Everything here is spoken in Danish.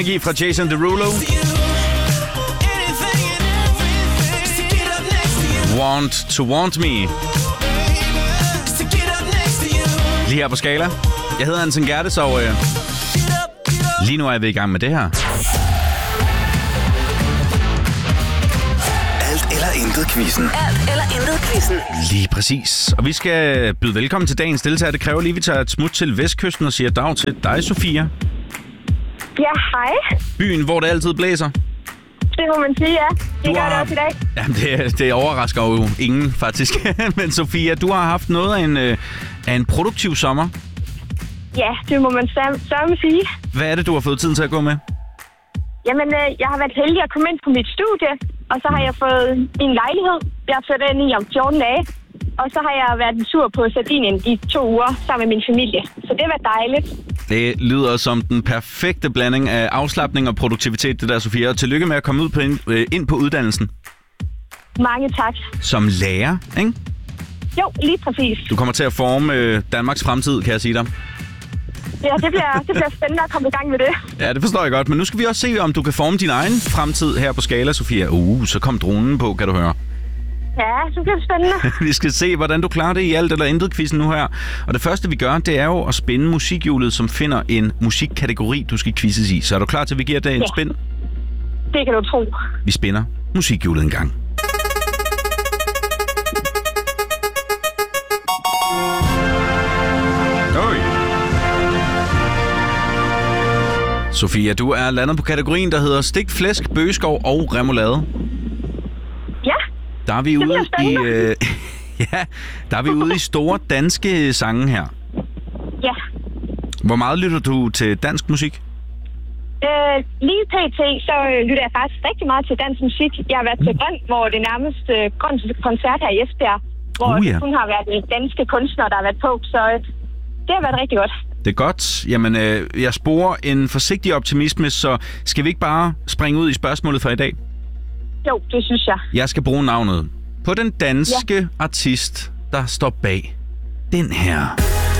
Fra Jason Derulo. Want to Want Me. Lige her på Skala. Jeg hedder Anton Gertes, og lige nu er vi i gang med det her. Alt eller intet quizzen. Alt eller intet quizzen. Lige præcis. Og vi skal byde velkommen til dagens deltager. Det kræver lige, at vi tager et smut til Vestkysten og siger dag til dig, Sofia. Ja, hej. Byen, hvor det altid blæser. Det må man sige, ja. Det gør det også i dag. Jamen, det overrasker jo ingen, faktisk. Men Sofia, du har haft noget af en produktiv sommer. Ja, det må man sørme sige. Hvad er det, du har fået tiden til at gå med? Jamen, jeg har været heldig at komme ind på mit studie, og så har jeg fået en lejlighed. Jeg har flyttet ind i om 14 dage. Og så har jeg været en tur på Sardinien i 2 uger sammen med min familie. Så det var dejligt. Det lyder som den perfekte blanding af afslapning og produktivitet, det der, Sofia. Og tillykke med at komme ind på uddannelsen. Mange tak. Som lærer, ikke? Jo, lige præcis. Du kommer til at forme Danmarks fremtid, kan jeg sige dig. Ja, det bliver spændende at komme i gang med det. Ja, det forstår jeg godt. Men nu skal vi også se, om du kan forme din egen fremtid her på Skala, Sofia. Så kom dronen på, kan du høre. Ja, så bliver det spændende. Vi skal se, hvordan du klarer det i alt eller intet quizzen nu her. Og det første, vi gør, det er jo at spænde musikhjulet, som finder en musikkategori, du skal quizzes i. Så er du klar til, at vi giver dig en spænd? Det kan du tro. Vi spænder musikhjulet en gang. Sofia, du er landet på kategorien, der hedder stik, flæsk, bøgeskov og remoulade. Ja, der er vi ude i der er vi ude i store danske sange her. Ja. Hvor meget lytter du til dansk musik? Lige pt. Så lytter jeg faktisk rigtig meget til dansk musik. Jeg har været til Grøn, hvor det nærmeste koncert her i Esbjerg, hvor det kun har været danske kunstnere, der har været på. Så det har været rigtig godt. Det er godt. Jamen, jeg sporer en forsigtig optimisme, så skal vi ikke bare springe ud i spørgsmålet for i dag? Jo, det synes jeg. Jeg skal bruge navnet på den danske artist, der står bag den her.